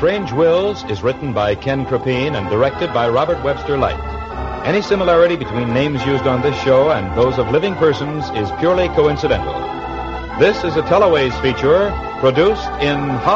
Strange Wills is written by Ken Crapine and directed by Robert Webster Light. Any similarity between names used on this show and those of living persons is purely coincidental. This is a Teleways feature produced in Hollywood.